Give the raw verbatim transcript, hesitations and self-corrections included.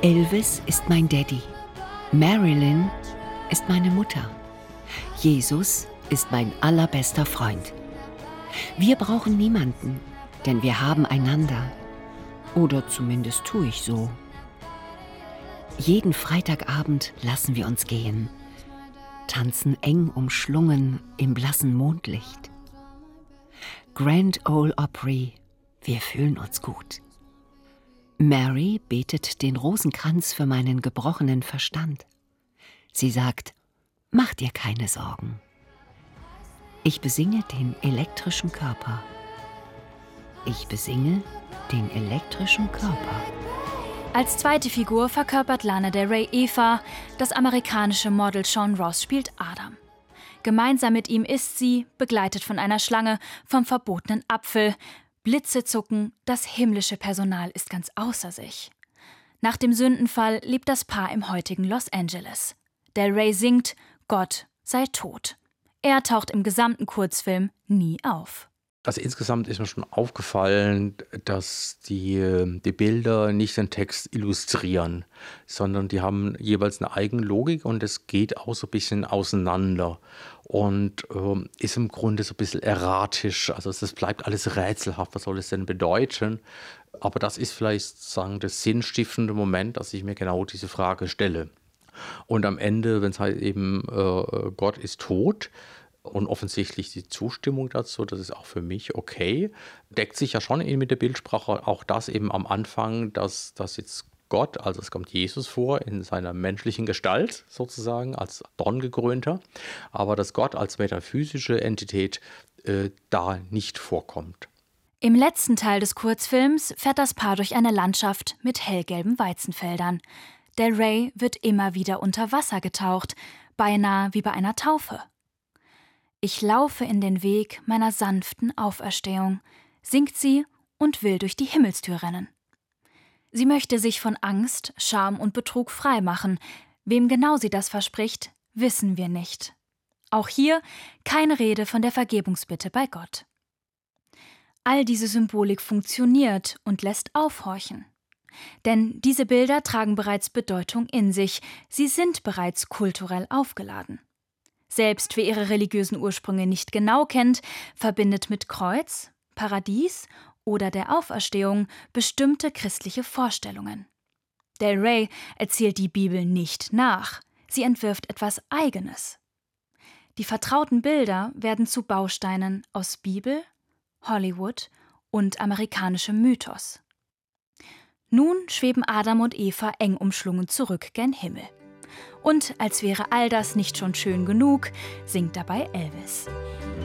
Elvis ist mein Daddy. Marilyn ist meine Mutter. Jesus ist mein allerbester Freund. Wir brauchen niemanden, denn wir haben einander. Oder zumindest tue ich so. Jeden Freitagabend lassen wir uns gehen, tanzen eng umschlungen im blassen Mondlicht. Grand Ole Opry, wir fühlen uns gut. Mary betet den Rosenkranz für meinen gebrochenen Verstand. Sie sagt, mach dir keine Sorgen. Ich besinge den elektrischen Körper. Ich besinge den elektrischen Körper. Als zweite Figur verkörpert Lana Del Rey Eva, das amerikanische Model Sean Ross spielt Adam. Gemeinsam mit ihm isst sie, begleitet von einer Schlange, vom verbotenen Apfel. Blitze zucken, das himmlische Personal ist ganz außer sich. Nach dem Sündenfall lebt das Paar im heutigen Los Angeles. Del Rey singt, Gott sei tot. Er taucht im gesamten Kurzfilm nie auf. Also insgesamt ist mir schon aufgefallen, dass die, die Bilder nicht den Text illustrieren, sondern die haben jeweils eine eigene Logik und es geht auch so ein bisschen auseinander und äh, ist im Grunde so ein bisschen erratisch. Also es bleibt alles rätselhaft, was soll es denn bedeuten? Aber das ist vielleicht sagen das sinnstiftende Moment, dass ich mir genau diese Frage stelle. Und am Ende, wenn es halt eben äh, Gott ist tot, und offensichtlich die Zustimmung dazu, das ist auch für mich okay, deckt sich ja schon mit der Bildsprache auch das eben am Anfang, dass, dass jetzt Gott, also es kommt Jesus vor in seiner menschlichen Gestalt sozusagen, als Dorngekrönter, aber dass Gott als metaphysische Entität äh, da nicht vorkommt. Im letzten Teil des Kurzfilms fährt das Paar durch eine Landschaft mit hellgelben Weizenfeldern. Del Rey wird immer wieder unter Wasser getaucht, beinahe wie bei einer Taufe. Ich laufe in den Weg meiner sanften Auferstehung, singt sie und will durch die Himmelstür rennen. Sie möchte sich von Angst, Scham und Betrug freimachen. Wem genau sie das verspricht, wissen wir nicht. Auch hier keine Rede von der Vergebungsbitte bei Gott. All diese Symbolik funktioniert und lässt aufhorchen. Denn diese Bilder tragen bereits Bedeutung in sich, sie sind bereits kulturell aufgeladen. Selbst wer ihre religiösen Ursprünge nicht genau kennt, verbindet mit Kreuz, Paradies oder der Auferstehung bestimmte christliche Vorstellungen. Del Rey erzählt die Bibel nicht nach, sie entwirft etwas Eigenes. Die vertrauten Bilder werden zu Bausteinen aus Bibel, Hollywood und amerikanischem Mythos. Nun schweben Adam und Eva eng umschlungen zurück gen Himmel. Und als wäre all das nicht schon schön genug, singt dabei Elvis.